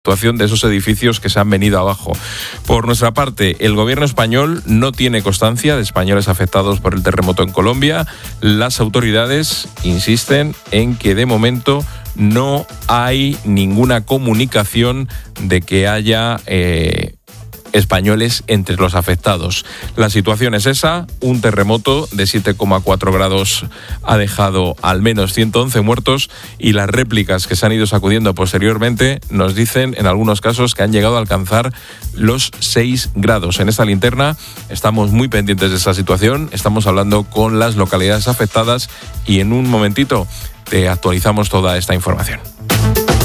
situación de esos edificios que se han venido abajo. Por nuestra parte, el gobierno español no tiene constancia de españoles afectados por el terremoto en Colombia. Las autoridades insisten en que de momento no hay ninguna comunicación de que haya españoles entre los afectados. La situación es esa: un terremoto de 7,4 grados ha dejado al menos 111 muertos y las réplicas que se han ido sacudiendo posteriormente nos dicen en algunos casos que han llegado a alcanzar los 6 grados. En esta linterna estamos muy pendientes de esa situación, estamos hablando con las localidades afectadas y en un momentito te actualizamos toda esta información.